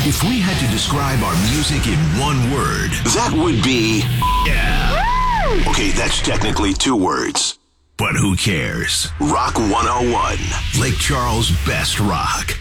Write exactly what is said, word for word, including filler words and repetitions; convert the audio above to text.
If we had to describe our music in one word, that would be... Yeah. Okay, that's technically two words. But who cares? Rock one oh one, Lake Charles' best rock.